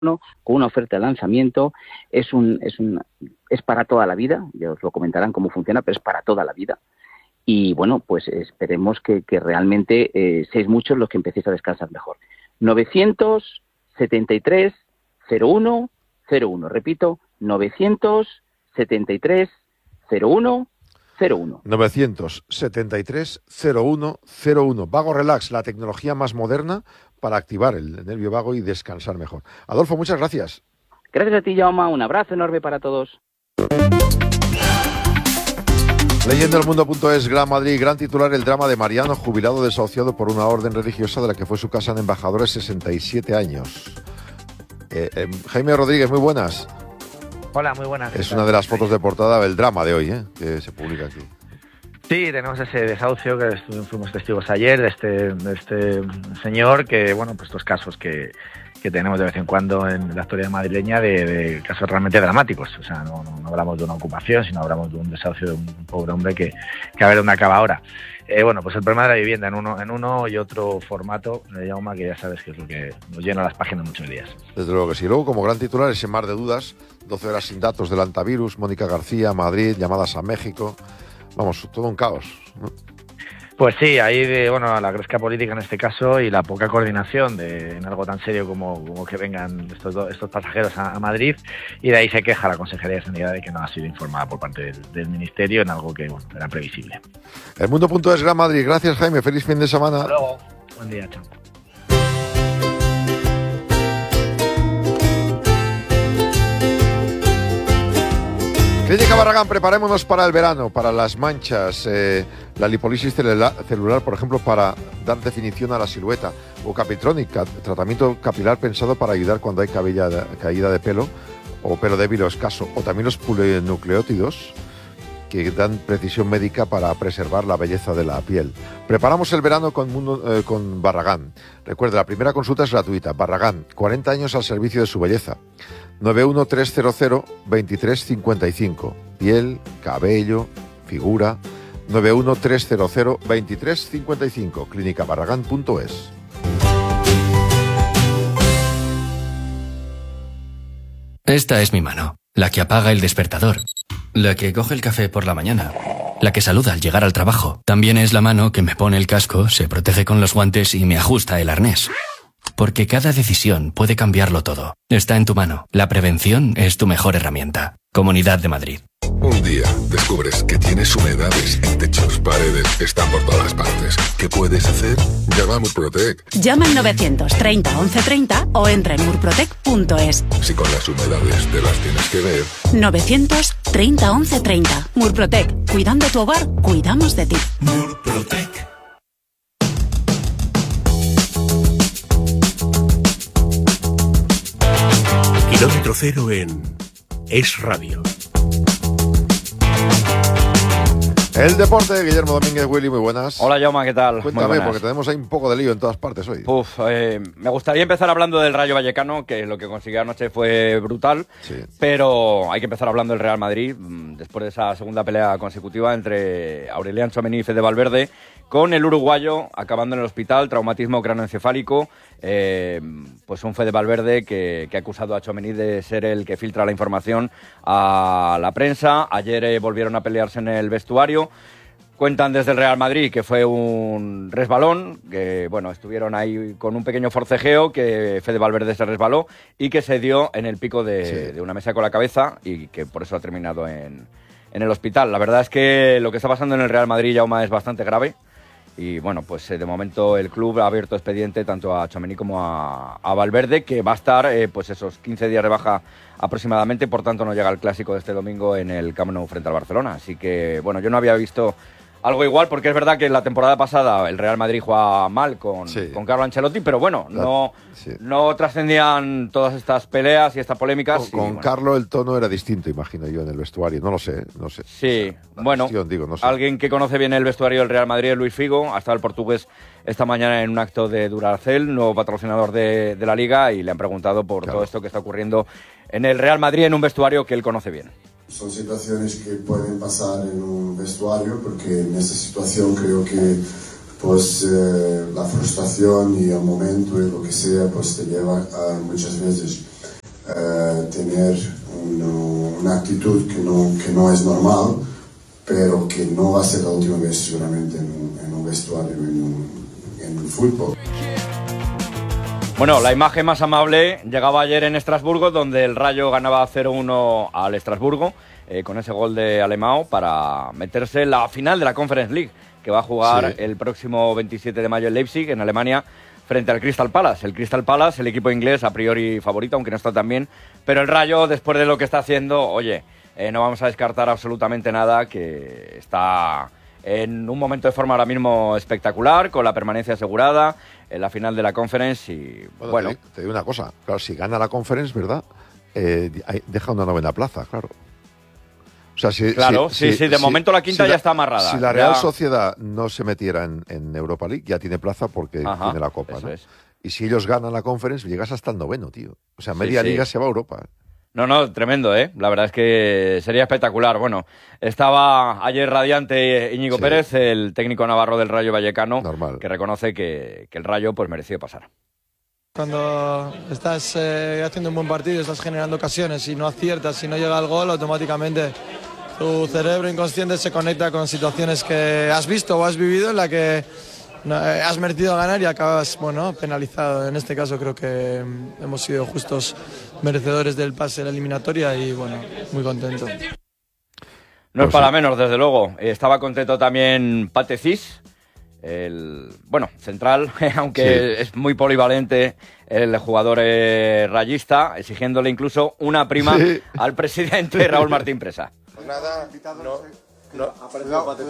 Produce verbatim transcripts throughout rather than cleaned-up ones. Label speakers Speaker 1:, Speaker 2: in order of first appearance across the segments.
Speaker 1: con una oferta de lanzamiento. Es un, es un, es para toda la vida, ya os lo comentarán cómo funciona, pero es para toda la vida. Y bueno, pues esperemos que, que realmente eh, seáis muchos los que empecéis a descansar mejor. novecientos setenta y tres cero uno cero uno, repito, novecientos setenta y tres cero uno cero uno.
Speaker 2: novecientos setenta y tres cero uno cero uno. Vago Relax, la tecnología más moderna para activar el nervio vago y descansar mejor. Adolfo, muchas gracias.
Speaker 1: Gracias a ti, Jaume. Un abrazo enorme para todos.
Speaker 2: Leyendo el mundo punto es, Gran Madrid, gran titular, el drama de Mariano, jubilado desahuciado por una orden religiosa de la que fue su casa en Embajadores, sesenta y siete años. Eh, eh, Jaime Rodríguez, muy buenas.
Speaker 3: Hola, muy buenas.
Speaker 2: Es una de las fotos de portada del drama de hoy, ¿eh? Que se publica aquí.
Speaker 3: Sí, tenemos ese desahucio que fuimos testigos ayer de este, de este señor que, bueno, pues estos casos que, que tenemos de vez en cuando en la actualidad madrileña de, de casos realmente dramáticos. O sea, no, no, no hablamos de una ocupación, sino hablamos de un desahucio de un pobre hombre que, que a ver dónde acaba ahora. Eh, bueno, pues el problema de la vivienda en uno, en uno y otro formato, de Jaume, que ya sabes que es lo que nos llena las páginas muchos días.
Speaker 2: Desde luego que sí. Luego, como gran titular, ese mar de dudas, doce horas sin datos del antivirus, Mónica García, Madrid, llamadas a México. Vamos, todo un caos, ¿no?
Speaker 3: Pues sí, ahí de, bueno, la gresca política en este caso y la poca coordinación de, en algo tan serio como, como que vengan estos, estos pasajeros a, a Madrid, y de ahí se queja la Consejería de Sanidad de que no ha sido informada por parte del, del Ministerio en algo que, bueno, era previsible.
Speaker 2: El mundo punto es, Gran Madrid. Gracias, Jaime. Feliz fin de semana.
Speaker 3: Hasta luego. Buen día, chao.
Speaker 2: Clínica Barragán, preparémonos para el verano, para las manchas, eh, la lipolisis celular, celular, por ejemplo, para dar definición a la silueta, o capitrónica, tratamiento capilar pensado para ayudar cuando hay cabella de, caída de pelo, o pelo débil o escaso, o también los polinucleótidos, que dan precisión médica para preservar la belleza de la piel. Preparamos el verano con, mundo, eh, con Barragán. Recuerde, la primera consulta es gratuita. Barragán, cuarenta años al servicio de su belleza. nueve uno tres cero cero dos tres cinco cinco. Piel, cabello, figura. nueve uno tres cero cero dos tres cinco cinco. clínica barragán punto es.
Speaker 4: Esta es mi mano, la que apaga el despertador, la que coge el café por la mañana, la que saluda al llegar al trabajo. También es la mano que me pone el casco, se protege con los guantes y me ajusta el arnés. Porque cada decisión puede cambiarlo todo. Está en tu mano. La prevención es tu mejor herramienta. Comunidad de Madrid.
Speaker 5: Un día descubres que tienes humedades en techos, paredes, están por todas partes. ¿Qué puedes hacer? Llama a Murprotec.
Speaker 6: Llama al novecientos treinta once treinta o entra en murprotec punto es.
Speaker 5: Si con las humedades te las tienes que ver.
Speaker 6: novecientos treinta once treinta. Murprotec. Cuidando tu hogar, cuidamos de ti.
Speaker 7: Murprotec. Kilómetro cero en Es Radio.
Speaker 2: El deporte, Guillermo Domínguez. Willy, muy buenas.
Speaker 8: Hola, Jaume, ¿qué tal?
Speaker 2: Cuéntame, porque tenemos ahí un poco de lío en todas partes hoy.
Speaker 8: Uf, eh, me gustaría empezar hablando del Rayo Vallecano, que lo que consiguió anoche fue brutal,
Speaker 2: sí.
Speaker 8: Pero hay que empezar hablando del Real Madrid, después de esa segunda pelea consecutiva entre Aurelian Tchouaméni y Fede Valverde, con el uruguayo acabando en el hospital, traumatismo craneoencefálico, eh, pues un Fede Valverde que, que ha acusado a Tchouaméni de ser el que filtra la información a la prensa. Ayer eh, volvieron a pelearse en el vestuario. Cuentan desde el Real Madrid que fue un resbalón, que bueno, estuvieron ahí con un pequeño forcejeo, que Fede Valverde se resbaló y que se dio en el pico de, sí. de una mesa con la cabeza y que por eso ha terminado en, en el hospital. La verdad es que lo que está pasando en el Real Madrid, Jaume, es bastante grave. Y bueno, pues de momento el club ha abierto expediente tanto a Tchouaméni como a, a Valverde, que va a estar eh, pues esos quince días de baja aproximadamente, por tanto no llega el clásico de este domingo en el Camp Nou frente al Barcelona. Así que bueno, yo no había visto algo igual, porque es verdad que la temporada pasada el Real Madrid jugaba mal con,
Speaker 2: sí.
Speaker 8: con Carlo Ancelotti, pero bueno,
Speaker 2: la,
Speaker 8: no,
Speaker 2: sí.
Speaker 8: no trascendían todas estas peleas y estas polémicas.
Speaker 2: Con,
Speaker 8: y,
Speaker 2: con
Speaker 8: bueno.
Speaker 2: Carlo el tono era distinto, imagino yo, en el vestuario, no lo sé, no sé.
Speaker 8: Sí,
Speaker 2: o sea,
Speaker 8: bueno,
Speaker 2: gestión, digo, no sé.
Speaker 8: Alguien que conoce bien el vestuario del Real Madrid es Luis Figo. Ha estado el portugués esta mañana en un acto de Duracell, nuevo patrocinador de, de la Liga, y le han preguntado por
Speaker 2: claro.
Speaker 8: todo esto que está ocurriendo en el Real Madrid en un vestuario que él conoce bien.
Speaker 9: Son situaciones que pueden pasar en un vestuario, porque en esa situación creo que pues eh, la frustración y el momento y lo que sea pues te lleva a muchas veces eh, tener uno, una actitud que no, que no es normal, pero que no va a ser la última vez seguramente en, en un vestuario, en un, en el fútbol.
Speaker 8: Bueno, la imagen más amable llegaba ayer en Estrasburgo, donde el Rayo ganaba cero uno al Estrasburgo, eh, con ese gol de Alemão para meterse en la final de la Conference League, que va a jugar sí. el próximo veintisiete de mayo en Leipzig, en Alemania, frente al Crystal Palace. El Crystal Palace, el equipo inglés a priori favorito, aunque no está tan bien, pero el Rayo, después de lo que está haciendo, oye, eh, no vamos a descartar absolutamente nada, que está en un momento de forma ahora mismo espectacular, con la permanencia asegurada en la final de la Conference y
Speaker 2: bueno...
Speaker 8: bueno
Speaker 2: te, te digo una cosa, claro, si gana la Conference, ¿verdad? Eh, deja una novena plaza, claro. O sea, si,
Speaker 8: claro,
Speaker 2: si,
Speaker 8: sí,
Speaker 2: si,
Speaker 8: sí, de
Speaker 2: si,
Speaker 8: momento la quinta
Speaker 2: si
Speaker 8: ya
Speaker 2: la,
Speaker 8: está amarrada.
Speaker 2: Si la Real
Speaker 8: ya...
Speaker 2: Sociedad no se metiera en, en Europa League, ya tiene plaza porque Ajá, tiene la Copa, ¿no?
Speaker 8: Es.
Speaker 2: Y si ellos ganan la Conference, llegas hasta el noveno, tío. O sea, media
Speaker 8: sí,
Speaker 2: liga
Speaker 8: sí.
Speaker 2: se va a Europa.
Speaker 8: No, no, tremendo, ¿eh? La verdad es que sería espectacular. Bueno, estaba ayer radiante Íñigo sí. Pérez, el técnico navarro del Rayo Vallecano,
Speaker 2: Normal.
Speaker 8: que reconoce que, que el Rayo pues mereció pasar.
Speaker 10: Cuando estás eh, haciendo un buen partido, estás generando ocasiones y no aciertas y no llega el gol, automáticamente tu cerebro inconsciente se conecta con situaciones que has visto o has vivido en la que has merecido ganar y acabas, bueno, penalizado. En este caso creo que hemos sido justos merecedores del pase de la eliminatoria y, bueno, muy contento.
Speaker 8: No
Speaker 2: pues
Speaker 8: es para
Speaker 2: sí.
Speaker 8: menos, desde luego. Estaba contento también Pate Cis, el, bueno, central, aunque sí. es muy polivalente el jugador eh, rayista, exigiéndole incluso una prima sí. al presidente Raúl Martín Presa.
Speaker 11: Pues nada, no, no. Ha aparecido Pate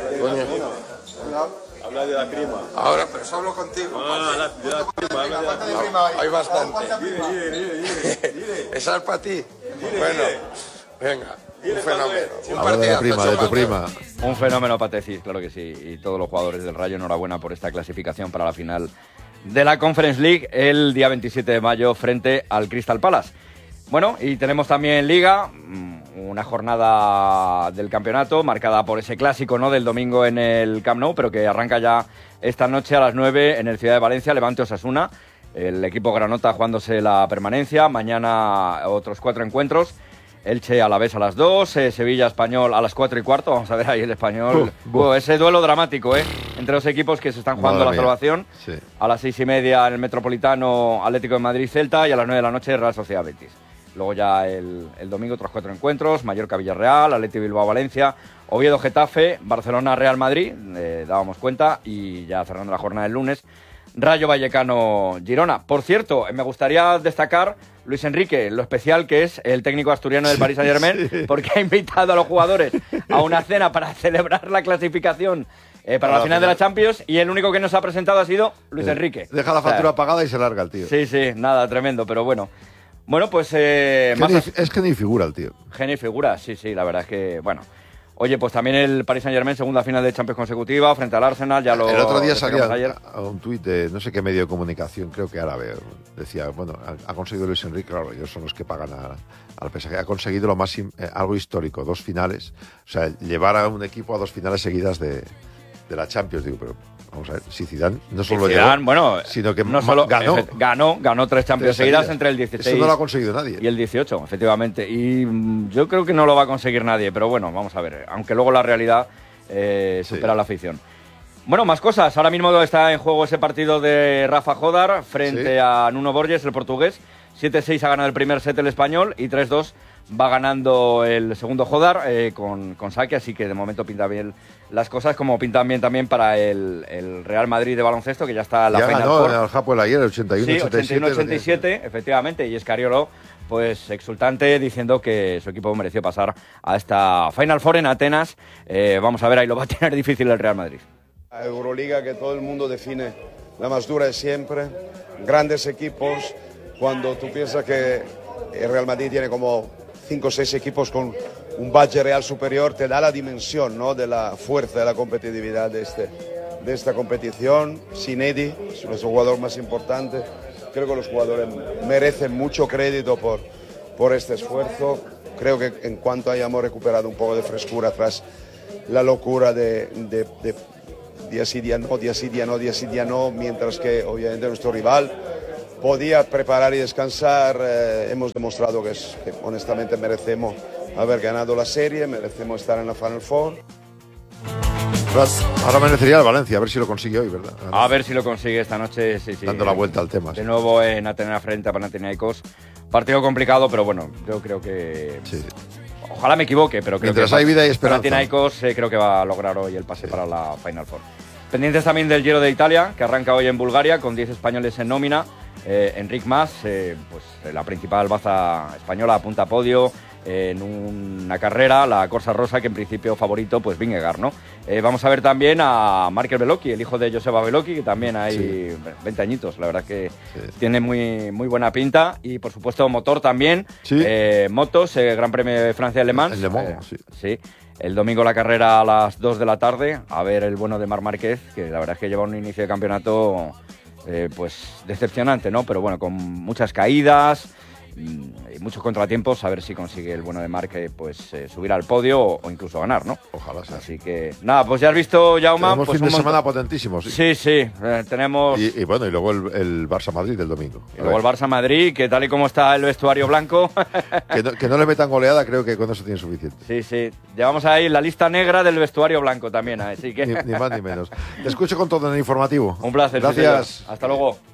Speaker 11: Cis. Habla de la prima.
Speaker 12: Ahora, pero solo hablo contigo.
Speaker 11: Ah, la, de la prima. Habla de la prima.
Speaker 12: Hay bastante.
Speaker 11: Dile, dile, dile, dile.
Speaker 12: ¿Esa es para ti? Bueno, venga. Un fenómeno. Un
Speaker 2: Habla de la prima, de tu prima.
Speaker 8: Un fenómeno, Patecis, claro que sí. Y todos los jugadores del Rayo, enhorabuena por esta clasificación para la final de la Conference League el día veintisiete de mayo frente al Crystal Palace. Bueno, y tenemos también Liga, una jornada del campeonato marcada por ese clásico, ¿no?, del domingo en el Camp Nou, pero que arranca ya esta noche a las nueve en el Ciudad de Valencia, Levante Osasuna, el equipo granota jugándose la permanencia. Mañana otros cuatro encuentros, Elche Alavés a las dos, eh, Sevilla Español a las cuatro y cuarto, vamos a ver ahí el Español, uh, uh. ese duelo dramático, ¿eh?, entre los equipos que se están jugando Madre la salvación,
Speaker 2: sí.
Speaker 8: a las seis y media en el Metropolitano Atlético de Madrid Celta y a las nueve de la noche Real Sociedad Betis. Luego ya el, el domingo otros cuatro encuentros, Mallorca Villarreal, Athletic Bilbao Valencia, Oviedo Getafe, Barcelona Real Madrid, eh, dábamos cuenta, y ya cerrando la jornada del lunes, Rayo Vallecano Girona. Por cierto, me gustaría destacar, Luis Enrique, lo especial que es el técnico asturiano del Paris Saint-Germain, sí. porque ha invitado a los jugadores a una cena para celebrar la clasificación eh, para, para la final, final de la Champions, y el único que nos ha presentado ha sido Luis eh, Enrique.
Speaker 2: Deja la factura o sea, pagada y se larga el tío.
Speaker 8: Sí, sí, nada, tremendo, pero bueno. Bueno, pues... Eh,
Speaker 2: genio,
Speaker 8: más...
Speaker 2: Es genio y figura el tío.
Speaker 8: Genio y figura, sí, sí, la verdad es que, bueno... Oye, pues también el Paris Saint-Germain, segunda final de Champions consecutiva, frente al Arsenal, ya lo...
Speaker 2: El otro día salía
Speaker 8: ayer.
Speaker 2: a un tuit de no sé qué medio de comunicación, creo que árabe, decía, bueno, ha, ha conseguido Luis Enrique, claro, ellos son los que pagan a, al P S G, ha conseguido lo más, eh, algo histórico, dos finales, o sea, llevar a un equipo a dos finales seguidas de, de la Champions, digo, pero... Vamos a ver, si Zidane no solo
Speaker 8: Zidane,
Speaker 2: llegó,
Speaker 8: bueno,
Speaker 2: sino que
Speaker 8: no solo
Speaker 2: ganó.
Speaker 8: Efe, ganó, ganó tres Champions seguidas, seguidas entre el dieciséis
Speaker 2: Eso no lo ha conseguido nadie.
Speaker 8: Y el dieciocho, efectivamente. Y mmm, yo creo que no lo va a conseguir nadie, pero bueno, vamos a ver. Aunque luego la realidad eh, supera sí. la afición. Bueno, más cosas. Ahora mismo está en juego ese partido de Rafa Jodar frente sí. a Nuno Borges, el portugués. siete seis ha ganado el primer set el español y tres dos va ganando el segundo Jodar eh, con, con saque, así que de momento pinta bien las cosas, como pintan bien también para el, el Real Madrid de baloncesto, que ya está en la
Speaker 2: ya
Speaker 8: Final
Speaker 2: ganó
Speaker 8: Four.
Speaker 2: En el Japón ayer, el ochenta y uno ochenta y siete. Sí, ochenta y uno
Speaker 8: ochenta y siete, efectivamente, y Escariolo, pues exultante, diciendo que su equipo mereció pasar a esta Final Four en Atenas. Eh, vamos a ver, ahí lo va a tener difícil el Real Madrid.
Speaker 13: La Euroliga, que todo el mundo define la más dura de siempre, grandes equipos, cuando tú piensas que el Real Madrid tiene como cinco o seis equipos con un budget real superior, te da la dimensión, ¿no?, de la fuerza, de la competitividad de, este, de esta competición. Sinedi es nuestro jugador más importante. Creo que los jugadores merecen mucho crédito por, por este esfuerzo. Creo que en cuanto hayamos recuperado un poco de frescura tras la locura de, de, de día sí, día no, día sí, día no, día sí, día no, mientras que obviamente nuestro rival podía preparar y descansar. Eh, hemos demostrado que, es, que honestamente merecemos haber ganado la serie, merecemos estar en la Final Four.
Speaker 2: Ahora merecería el Valencia, a ver si lo consigue hoy, ¿verdad?
Speaker 8: A ver si lo consigue esta noche, sí, sí.
Speaker 2: Dando la vuelta al tema.
Speaker 8: De
Speaker 2: sí.
Speaker 8: nuevo en Atenea frente a Panathinaikos. Partido complicado, pero bueno, yo creo que...
Speaker 2: Sí.
Speaker 8: Ojalá me equivoque, pero creo
Speaker 2: Mientras
Speaker 8: que...
Speaker 2: hay vida y esperanza.
Speaker 8: Panathinaikos eh, creo que va a lograr hoy el pase sí. para la Final Four. Pendientes también del Giro de Italia, que arranca hoy en Bulgaria, con diez españoles en nómina. Eh, Enric Mas, eh, pues la principal baza española, apunta a podio en una carrera, la Corsa Rosa, que en principio favorito, pues Vingegaard, ¿no? Eh, vamos a ver también a Markel Beloki, el hijo de Joseba Beloki, que también hay sí. veinte añitos, la verdad que sí. tiene muy, muy buena pinta. Y por supuesto motor también,
Speaker 2: sí.
Speaker 8: eh, motos, eh, Gran Premio de Francia de Le Mans.
Speaker 2: El Le Mans,
Speaker 8: eh,
Speaker 2: sí.
Speaker 8: sí. El domingo la carrera a las dos de la tarde, a ver el bueno de Marc Márquez, que la verdad es que lleva un inicio de campeonato eh, pues decepcionante, ¿no? Pero bueno, con muchas caídas y muchos contratiempos, a ver si consigue el bueno de Marc pues eh, subir al podio o, o incluso ganar, ¿no?
Speaker 2: Ojalá sea.
Speaker 8: Así que nada, pues ya has visto, Jaume.
Speaker 2: Tenemos
Speaker 8: pues
Speaker 2: fin de
Speaker 8: un
Speaker 2: semana
Speaker 8: montón...
Speaker 2: potentísimo, sí.
Speaker 8: Sí, sí, eh, tenemos...
Speaker 2: Y, y bueno, y luego el, el Barça-Madrid del domingo.
Speaker 8: Y luego el Barça-Madrid, que tal y como está el vestuario blanco...
Speaker 2: que, no, que no le metan goleada, creo que con eso tiene suficiente.
Speaker 8: Sí, sí. Llevamos ahí la lista negra del vestuario blanco también, así que...
Speaker 2: ni, ni más ni menos. Te escucho con todo en el informativo.
Speaker 8: Un placer.
Speaker 2: Gracias.
Speaker 8: Sí, hasta luego.